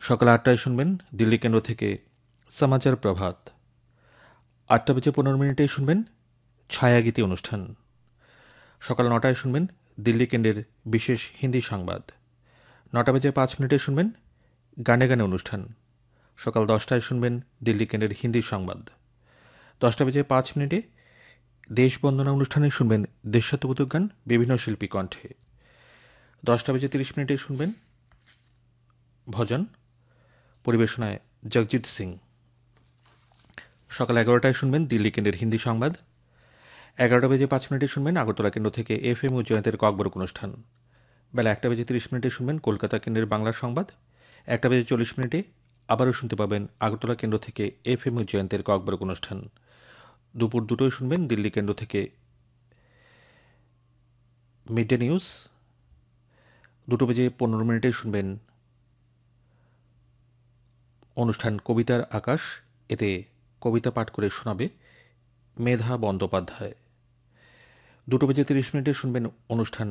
সকাল ৮টায় শুনবেন দিল্লি কেন্দ্র থেকে সমাচার প্রভাত। ৮টা বেজে ১৫ মিনিটেই শুনবেন ছায়াগীতি অনুষ্ঠান। সকাল ৯টায় শুনবেন দিল্লি কেন্দ্রের বিশেষ হিন্দি সংবাদ। ৯টা বেজে ৫ মিনিটে শুনবেন গানে গানে অনুষ্ঠান। সকাল ১০টায় শুনবেন দিল্লি কেন্দ্রের হিন্দি সংবাদ। ১০টা বেজে ৫ মিনিটে দেশবন্দনা অনুষ্ঠানে শুনবেন দেশাত্মবোধক গান বিভিন্ন শিল্পী কণ্ঠে। ১০টা বেজে ৩০ মিনিটে শুনবেন ভজন, পরিবেশনায় জগজিৎ সিং। সকাল ১১টায় শুনবেন দিল্লি কেন্দ্রের হিন্দি সংবাদ। ১১টা বেজে ৫ মিনিটে শুনবেন আগরতলা কেন্দ্র থেকে FM উজ্জয়ন্তের ককবরক অনুষ্ঠান। বেলা ১টা বেজে ৩০ মিনিটে শুনবেন কলকাতা কেন্দ্রের বাংলা সংবাদ। ১টা বেজে ৪০ মিনিটে আবারও শুনতে পাবেন আগরতলা কেন্দ্র থেকে FM উজ্জয়ন্তের ককবরক অনুষ্ঠান। দুপুর ২টোয় শুনবেন দিল্লি কেন্দ্র থেকে মিড ডে নিউজ। ২টো বেজে ১৫ মিনিটে শুনবেন অনুষ্ঠান কবিতার আকাশ। এতে কবিতা পাঠ করে শোনাবে মেধা বন্দ্যোপাধ্যায়। ২টো বেজে ৩০ মিনিটে শুনবেন অনুষ্ঠান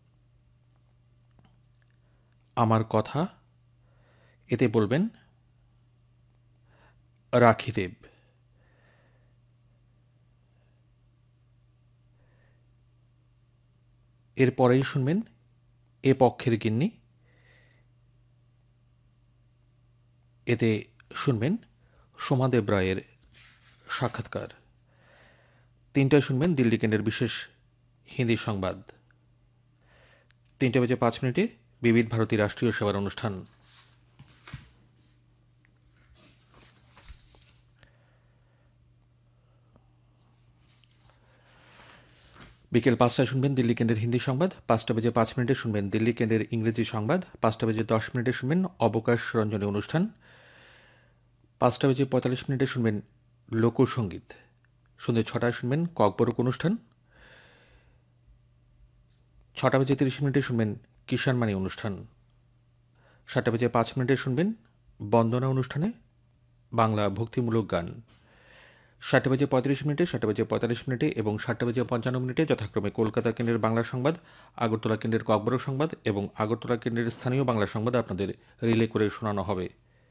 আমার কথা। এতে বলবেন রাখিদেব। এরপরেই শুনবেন এ পক্ষের গিন্নি। এতে শুনবেন সোমাদেব রায়ের সাক্ষাৎকার। ৩টায় শুনবেন দিল্লি কেন্দ্রের বিশেষ হিন্দি সংবাদ। ৩টা বেজে ৫ মিনিটে বিবিধ ভারতী রাষ্ট্রীয় সেবার অনুষ্ঠান। বিকেল ৫টায় শুনবেন দিল্লি কেন্দ্রের হিন্দি সংবাদ। ৫টা বেজে ৫ মিনিটে শুনবেন দিল্লি কেন্দ্রের ইংরেজি সংবাদ। ৫টা বেজে ১০ মিনিটে শুনবেন অবকাশ রঞ্জনী অনুষ্ঠান। ৫টা বেজে ৪৫ মিনিটে শুনবেন লোকসঙ্গীত। সন্ধ্যে ৬টায় শুনবেন ককবরক অনুষ্ঠান। ৬টা বেজে ৩০ মিনিটে শুনবেন কিষাণমানি অনুষ্ঠান। ৭টা বেজে ৫ মিনিটে শুনবেন বন্দনা অনুষ্ঠানে বাংলা ভক্তিমূলক গান। ৭টা বেজে ৩৫ মিনিটে, ৭টা বেজে ৪৫ মিনিটে এবং ৭টা বেজে ৫৫ মিনিটে যথাক্রমে কলকাতা কেন্দ্রের বাংলা সংবাদ, আগরতলা কেন্দ্রের ককবরক সংবাদ এবং আগরতলা কেন্দ্রের স্থানীয় বাংলা সংবাদ আপনাদের রিলে করে শোনানো হবে।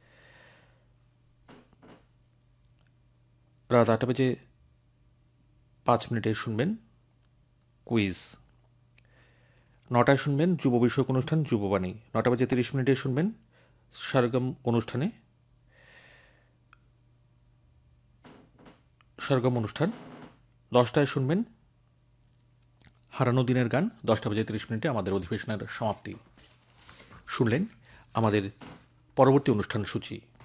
রাত ৮টা বেজে ৫ মিনিটে শুনবেন কুইজ। ৯টায় শুনবেন যুব বিষয়ক অনুষ্ঠান যুববাণী। ৯টা বেজে ৩০ মিনিটে শুনবেন সরগম অনুষ্ঠান। ১০টায় শুনবেন হারানো দিনের গান। ১০টা বেজে ৩০ মিনিটে আমাদের অধিবেশনের সমাপ্তি। শুনলেন আমাদের পরবর্তী অনুষ্ঠান সূচি।